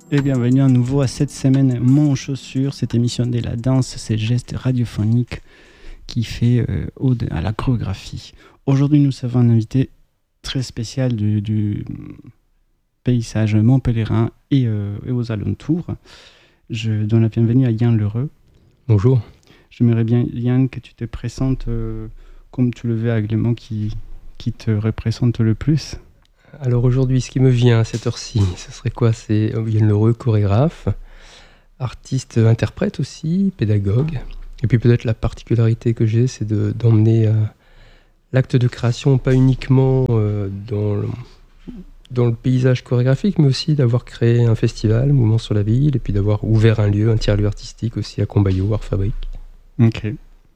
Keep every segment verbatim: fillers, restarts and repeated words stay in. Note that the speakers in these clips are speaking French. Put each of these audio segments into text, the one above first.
Et bienvenue à nouveau à cette semaine Mon Chaussure, cette émission de la danse, ces gestes radiophoniques qui fait euh, ode à la chorégraphie. Aujourd'hui, nous avons un invité très spécial du, du paysage montpelliérain et, euh, et aux alentours. Je donne la bienvenue à Yann Lheureux. Bonjour. J'aimerais bien, Yann, que tu te présentes euh, comme tu le veux agréablement, qui, qui te représente le plus. Alors aujourd'hui, ce qui me vient à cette heure-ci, ce serait quoi ? C'est Yann Lheureux, chorégraphe, artiste, interprète aussi, pédagogue. Et puis peut-être la particularité que j'ai, c'est de, d'emmener euh, l'acte de création, pas uniquement euh, dans, le, dans le paysage chorégraphique, mais aussi d'avoir créé un festival, Mouvement sur la ville, et puis d'avoir ouvert un lieu, un tiers-lieu artistique aussi à Combaillot, Art Fabrique. Ok.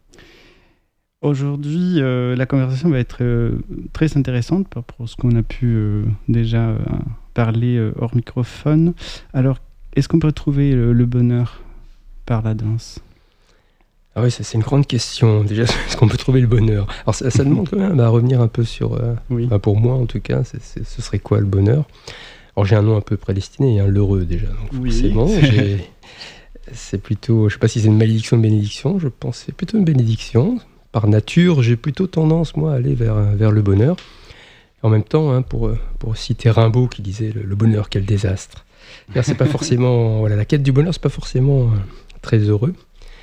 Aujourd'hui, euh, la conversation va être euh, très intéressante par rapport à ce qu'on a pu euh, déjà euh, parler euh, hors microphone. Alors, est-ce qu'on peut trouver le, le bonheur par la danse ? Ah oui, ça c'est une grande question. Déjà, est-ce qu'on peut trouver le bonheur ? Alors ça, ça demande quand même à revenir un peu sur... Euh, oui. Enfin, pour moi en tout cas, c'est, c'est, ce serait quoi le bonheur ? Alors j'ai un nom un peu prédestiné, hein, l'heureux déjà. Donc oui. forcément, j'ai... c'est plutôt... Je ne sais pas si c'est une malédiction ou une bénédiction, je pense que c'est plutôt une bénédiction. Par nature, j'ai plutôt tendance, moi, à aller vers, vers le bonheur. En même temps, hein, pour, pour citer Rimbaud qui disait le, « le bonheur, quel désastre ». C'est pas forcément... Voilà, la quête du bonheur, c'est pas forcément euh, très heureux.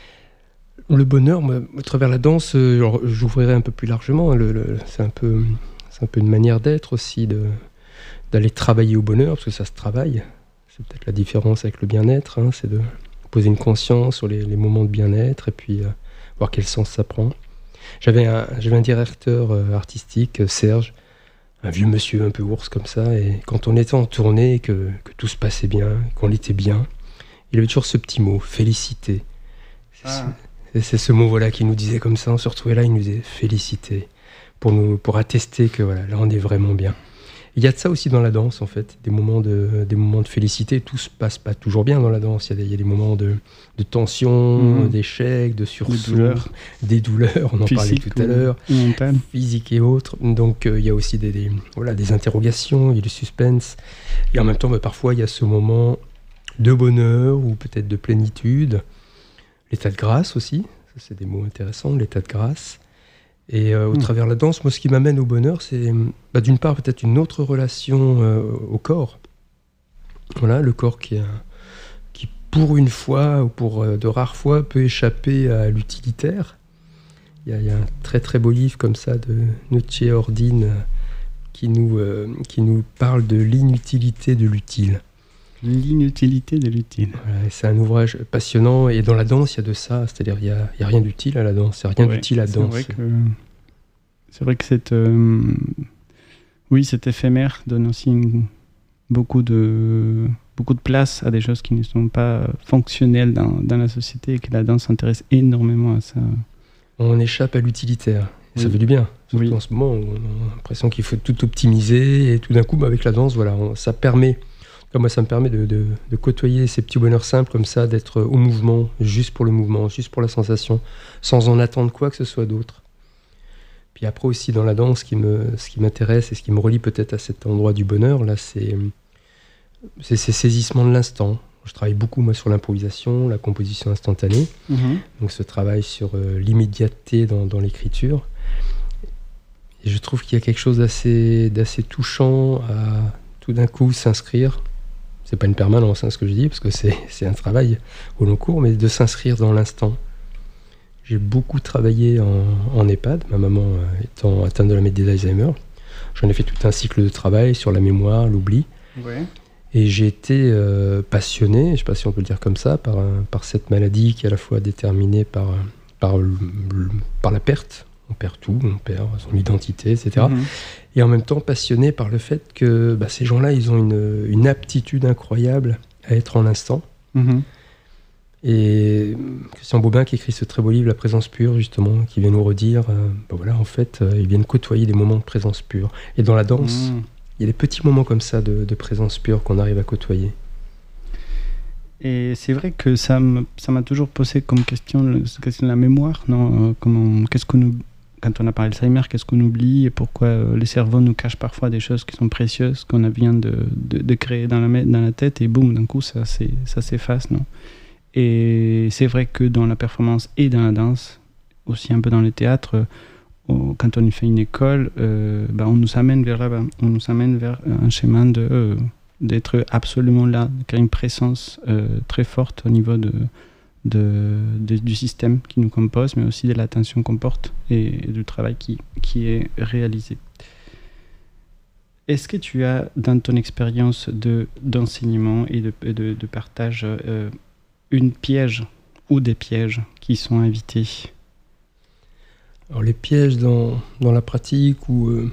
Le bonheur, moi, à travers la danse, euh, alors, j'ouvrirai un peu plus largement. Le, le, c'est, un peu, c'est un peu une manière d'être aussi, de, d'aller travailler au bonheur, parce que ça se travaille. C'est peut-être la différence avec le bien-être, hein, c'est de poser une conscience sur les, les moments de bien-être et puis euh, voir quel sens ça prend. J'avais un, j'avais un directeur euh, artistique, Serge, un vieux monsieur un peu ours comme ça, et quand on était en tournée et que, que tout se passait bien, qu'on était bien, il avait toujours ce petit mot, félicité. C'est, ah. ce, c'est ce mot voilà, qui nous disait comme ça, on se retrouvait là, il nous disait félicité, pour, nous, pour attester que voilà, là on est vraiment bien. Il y a de ça aussi dans la danse en fait, des moments de, des moments de félicité, tout se passe pas toujours bien dans la danse, il y a des, il y a des moments de, de tension, mmh. d'échec, de sursaut, des douleurs, des douleurs on en physique parlait tout à l'heure, mentale. Physique et autres, donc euh, il y a aussi des, des, voilà, des interrogations, il y a du suspense, et en même temps bah, parfois il y a ce moment de bonheur ou peut-être de plénitude, l'état de grâce aussi, ça c'est des mots intéressants, l'état de grâce. Et euh, au mmh. travers de la danse, moi, ce qui m'amène au bonheur, c'est bah, d'une part peut-être une autre relation euh, au corps. Voilà, le corps qui, a, qui pour une fois, ou pour euh, de rares fois, peut échapper à l'utilitaire. Il y a, il y a un très très beau livre comme ça de Noche Ordine euh, qui, nous, euh, qui nous parle de l'inutilité de l'utile. L'inutilité de l'utile. Voilà, c'est un ouvrage passionnant et dans la danse il y a de ça, c'est-à-dire il n'y a, a rien d'utile à la danse, il n'y a rien ouais, d'utile à la danse. Vrai que, c'est vrai que cette, euh, oui, cet éphémère donne aussi une, beaucoup, de, beaucoup de place à des choses qui ne sont pas fonctionnelles dans, dans la société et que la danse s'intéresse énormément à ça. On échappe à l'utilitaire. Et oui. Ça fait du bien. Surtout oui. En ce moment, on a l'impression qu'il faut tout optimiser et tout d'un coup, bah, avec la danse, voilà, on, ça permet... Moi, ça me permet de, de, de côtoyer ces petits bonheurs simples comme ça, d'être au mouvement, juste pour le mouvement, juste pour la sensation, sans en attendre quoi que ce soit d'autre. Puis après aussi, dans la danse, ce qui, me, ce qui m'intéresse et ce qui me relie peut-être à cet endroit du bonheur, là, c'est, c'est ces saisissements de l'instant. Je travaille beaucoup, moi, sur l'improvisation, la composition instantanée, mmh. donc ce travail sur euh, l'immédiateté dans, dans l'écriture. Et je trouve qu'il y a quelque chose d'assez, d'assez touchant à tout d'un coup s'inscrire. C'est pas une permanence, hein, ce que je dis, parce que c'est, c'est un travail au long cours, mais de s'inscrire dans l'instant. J'ai beaucoup travaillé en, en EHPAD, ma maman euh, étant atteinte de la maladie d'Alzheimer. J'en ai fait tout un cycle de travail sur la mémoire, l'oubli. Ouais. Et j'ai été euh, passionné, je ne sais pas si on peut le dire comme ça, par, un, par cette maladie qui est à la fois déterminée par, par, le, le, par la perte. On perd tout, on perd son identité, et cetera. Mmh. Et en même temps passionné par le fait que bah, ces gens-là, ils ont une, une aptitude incroyable à être en l'instant. Mmh. Et Christian Bobin qui écrit ce très beau livre, La présence pure, justement, qui vient nous redire, euh, bah voilà, en fait, euh, ils viennent côtoyer des moments de présence pure. Et dans la danse, mmh. il y a des petits moments comme ça de, de présence pure qu'on arrive à côtoyer. Et c'est vrai que ça, me, ça m'a toujours posé comme question, cette question de la mémoire, non ? Comment, qu'est-ce que nous quand on a parlé d'Alzheimer, qu'est-ce qu'on oublie et pourquoi euh, le cerveau nous cache parfois des choses qui sont précieuses, qu'on a besoin de, de, de créer dans la, dans la tête, et boum, d'un coup, ça, c'est, ça s'efface, non? Et c'est vrai que dans la performance et dans la danse, aussi un peu dans le théâtre, euh, quand on fait une école, euh, bah, on nous amène vers là-bas, on nous amène vers un schéma de, euh, d'être absolument là, qui a une présence euh, très forte au niveau de, de, de, du système qui nous compose, mais aussi de l'attention qu'on porte et, et du travail qui, qui est réalisé. Est-ce que tu as, dans ton expérience de, d'enseignement et de, de, de partage, euh, une piège ou des pièges qui sont invités? Alors les pièges dans, dans la pratique, ou euh,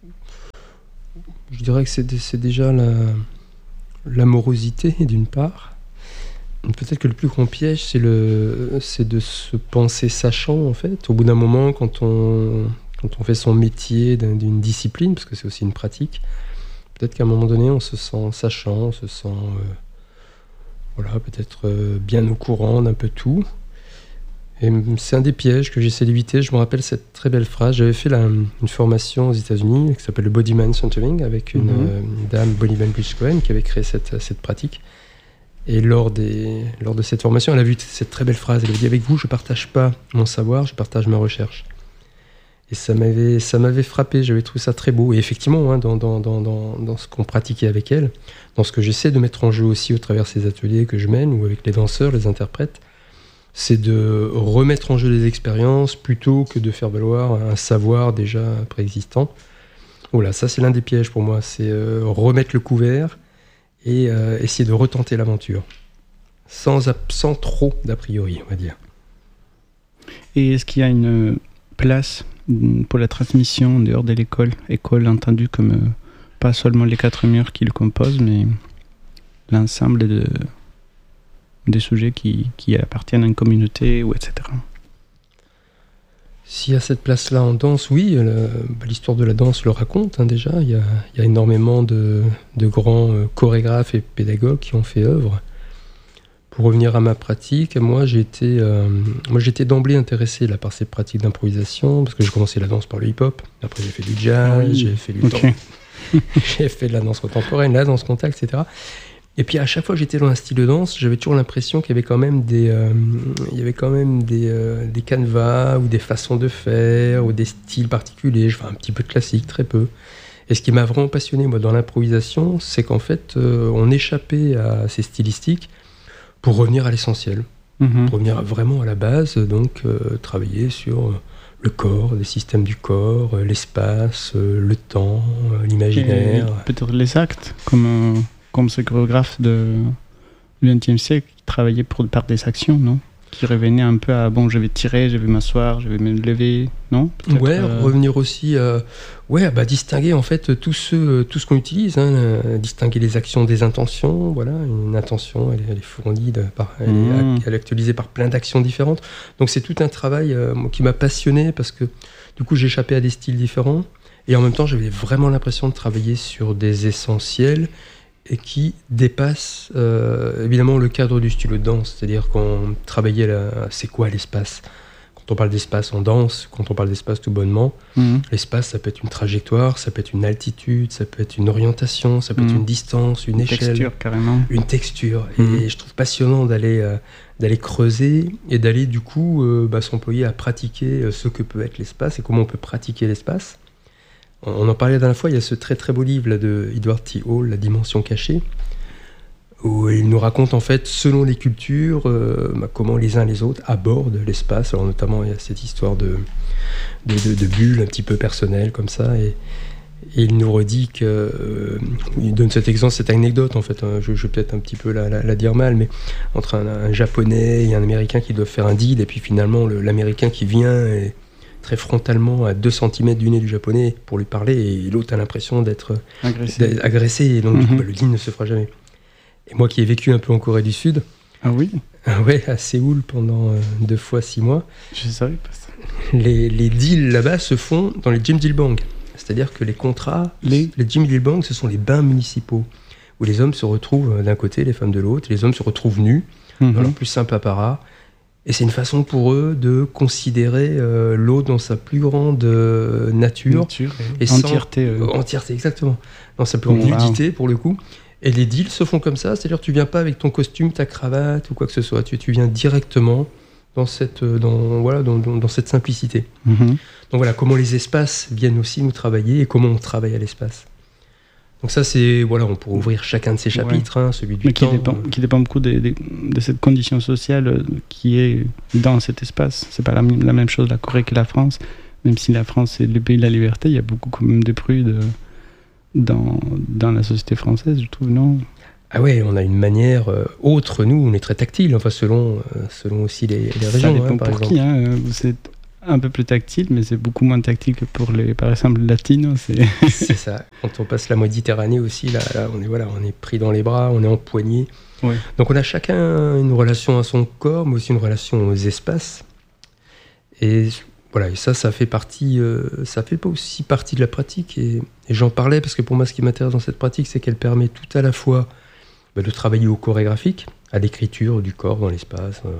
je dirais que c'est, c'est déjà la, l'amorosité d'une part. Peut-être que le plus grand piège, c'est, le, c'est de se penser sachant, en fait. Au bout d'un moment, quand on, quand on fait son métier d'une discipline, parce que c'est aussi une pratique, peut-être qu'à un moment donné, on se sent sachant, on se sent euh, voilà, peut-être euh, bien au courant d'un peu tout. Et c'est un des pièges que j'essaie d'éviter. Je me rappelle cette très belle phrase. J'avais fait la, une formation aux États-Unis qui s'appelle le Body Mind Centering avec une, mm-hmm. euh, une dame, Bonnie Benbridge-Cohen, qui avait créé cette, cette pratique. Et lors, des, lors de cette formation, elle a vu cette très belle phrase. Elle a dit: avec vous, je ne partage pas mon savoir, je partage ma recherche. Et ça m'avait, ça m'avait frappé. J'avais trouvé ça très beau. Et effectivement, hein, dans, dans, dans, dans, dans ce qu'on pratiquait avec elle, dans ce que j'essaie de mettre en jeu aussi au travers de ces ateliers que je mène, ou avec les danseurs, les interprètes, c'est de remettre en jeu des expériences plutôt que de faire valoir un savoir déjà préexistant. Voilà, ça c'est l'un des pièges pour moi, c'est euh, remettre le couvert et euh, essayer de retenter l'aventure, sans, sans trop d'a priori, on va dire. Et est-ce qu'il y a une place pour la transmission en dehors de l'école, école entendue comme euh, pas seulement les quatre murs qui le composent, mais l'ensemble de... des sujets qui, qui appartiennent à une communauté, ou et cetera. S'il y a cette place-là en danse, oui, le, l'histoire de la danse le raconte hein, déjà. Il y, a, il y a énormément de, de grands euh, chorégraphes et pédagogues qui ont fait œuvre. Pour revenir à ma pratique, moi j'ai été, euh, moi, j'étais d'emblée intéressé là, par ces pratiques d'improvisation, parce que j'ai commencé la danse par le hip-hop, après j'ai fait du jazz, oui. j'ai fait du okay. j'ai fait de la danse contemporaine, la danse contact, et cetera. Et puis à chaque fois que j'étais dans un style de danse, j'avais toujours l'impression qu'il y avait quand même des, euh, il y avait quand même des, euh, des canevas ou des façons de faire ou des styles particuliers. Je fais un petit peu de classique, très peu. Et ce qui m'a vraiment passionné moi dans l'improvisation, c'est qu'en fait euh, on échappait à ces stylistiques pour revenir à l'essentiel, mm-hmm. pour revenir vraiment à la base, donc euh, travailler sur le corps, les systèmes du corps, l'espace, le temps, l'imaginaire. Et peut-être les actes, comme euh... comme ce chorégraphe de, du vingtième siècle qui travaillait pour, par des actions, non? Qui revenait un peu à, bon, je vais tirer, je vais m'asseoir, je vais me lever, non? Peut-être, ouais, euh... revenir aussi, euh, ouais, bah, distinguer en fait tout ce, tout ce qu'on utilise, hein, euh, distinguer les actions des intentions, voilà, une intention, elle, elle est fournie, de, par, elle, mmh. est, elle est actualisée par plein d'actions différentes, donc c'est tout un travail euh, qui m'a passionné, parce que du coup j'échappais à des styles différents, et en même temps j'avais vraiment l'impression de travailler sur des essentiels, et qui dépasse euh, évidemment le cadre du stylo de danse, c'est-à-dire qu'on travaillait la, c'est quoi l'espace? Quand on parle d'espace en danse, quand on parle d'espace tout bonnement, mmh. l'espace ça peut être une trajectoire, ça peut être une altitude, ça peut être une orientation, ça peut mmh. être une distance, une, une échelle, texture carrément, une texture. Mmh. Et je trouve passionnant d'aller euh, d'aller creuser et d'aller du coup euh, bah, s'employer à pratiquer ce que peut être l'espace et comment on peut pratiquer l'espace. On en parlait la dernière fois, il y a ce très très beau livre là, de Edward T. Hall, La dimension cachée, où il nous raconte en fait, selon les cultures, euh, bah, comment les uns les autres abordent l'espace. Alors notamment, il y a cette histoire de, de, de, de bulles un petit peu personnelles comme ça, et, et il nous redit que... Euh, il donne cet exemple, cette anecdote en fait, hein, je, je vais peut-être un petit peu la, la, la dire mal, mais entre un, un japonais et un américain qui doivent faire un deal, et puis finalement le, l'américain qui vient... Et, très frontalement à deux centimètres du nez du japonais pour lui parler, et l'autre a l'impression d'être agressé, d'être agressé et donc mm-hmm. du coup, bah, le deal ne se fera jamais. Et moi qui ai vécu un peu en Corée du Sud, ah oui, ouais, à Séoul pendant euh, deux fois six mois, je savais pas ça. Les, les deals là-bas se font dans les jjimjilbang, c'est-à-dire que les contrats, les, les jjimjilbang, ce sont les bains municipaux où les hommes se retrouvent d'un côté, les femmes de l'autre, et les hommes se retrouvent nus mm-hmm. dans leur plus simple apparat. Et c'est une façon pour eux de considérer euh, l'eau dans sa plus grande euh, nature. Nature et, et entièreté. Sans, euh... Entièreté, exactement. Dans sa plus grande wow. nudité, pour le coup. Et les deals se font comme ça, c'est-à-dire que tu viens pas avec ton costume, ta cravate ou quoi que ce soit. Tu, tu viens directement dans cette, dans, voilà, dans, dans, dans cette simplicité. Mm-hmm. Donc voilà, comment les espaces viennent aussi nous travailler et comment on travaille à l'espace. Donc ça, c'est, voilà, on pourrait ouvrir chacun de ces chapitres, ouais. hein, celui du Mais temps. Qui dépend, qui dépend beaucoup de, de, de cette condition sociale qui est dans cet espace. C'est pas la, la même chose la Corée que la France. Même si la France est le pays de la liberté, il y a beaucoup quand même de prudes dans, dans la société française, je trouve, non ? Ah ouais, on a une manière euh, autre, nous, on est très tactile, enfin selon, euh, selon aussi les, les régions. Ça dépend hein, par pour exemple. qui, hein, vous êtes un peu plus tactile, mais c'est beaucoup moins tactile que pour les, par exemple, les latinos. C'est... c'est ça. Quand on passe la Méditerranée aussi, là, là, on est voilà, on est pris dans les bras, on est empoigné. Ouais. Donc on a chacun une relation à son corps, mais aussi une relation aux espaces. Et voilà, et ça, ça fait partie, euh, ça fait pas aussi partie de la pratique. Et, et j'en parlais parce que pour moi, ce qui m'intéresse dans cette pratique, c'est qu'elle permet tout à la fois bah, de travailler au chorégraphique, à l'écriture du corps dans l'espace. Euh,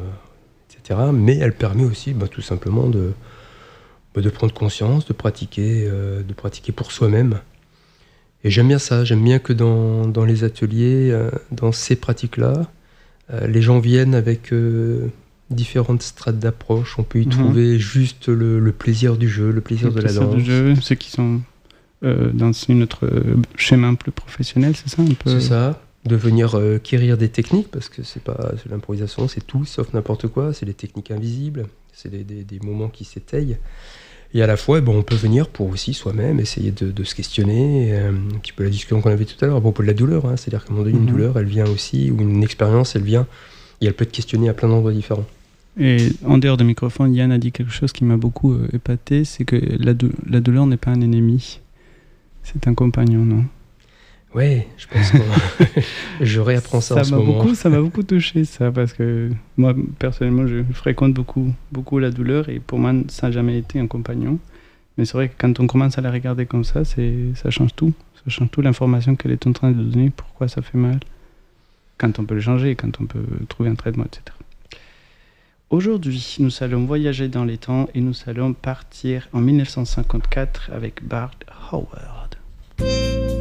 mais elle permet aussi bah, tout simplement de, bah, de prendre conscience, de pratiquer, euh, de pratiquer pour soi-même. Et j'aime bien ça, j'aime bien que dans, dans les ateliers, euh, dans ces pratiques-là, euh, les gens viennent avec euh, différentes strates d'approche. On peut y mmh. trouver juste le, le plaisir du jeu, le plaisir le de plaisir la danse. Du jeu, ceux qui sont euh, dans une autre schéma plus professionnel, c'est ça un peu ? C'est ça. De venir euh, quérir des techniques, parce que c'est pas c'est l'improvisation, c'est tout, sauf n'importe quoi, c'est des techniques invisibles, c'est des, des, des moments qui s'étayent. Et à la fois, bon, on peut venir pour aussi soi-même essayer de, de se questionner, euh, un petit peu la discussion qu'on avait tout à l'heure à propos de la douleur, hein, c'est-à-dire qu'à un moment donné, une mm-hmm. douleur, elle vient aussi, ou une expérience, elle vient, et elle peut te questionner à plein d'endroits différents. Et en dehors de microphone, Yann a dit quelque chose qui m'a beaucoup euh, épaté, c'est que la, dou- la douleur n'est pas un ennemi, c'est un compagnon, non ? Ouais, je pense que je réapprends ça, ça en ce moment. Beaucoup, ça m'a beaucoup touché, ça, parce que moi, personnellement, je fréquente beaucoup, beaucoup la douleur, et pour moi, ça n'a jamais été un compagnon. Mais c'est vrai que quand on commence à la regarder comme ça, c'est, ça change tout. Ça change tout l'information qu'elle est en train de donner, pourquoi ça fait mal, quand on peut le changer, quand on peut trouver un traitement, et cetera. Aujourd'hui, nous allons voyager dans les temps, et nous allons partir en dix-neuf cent cinquante-quatre avec Bart Howard.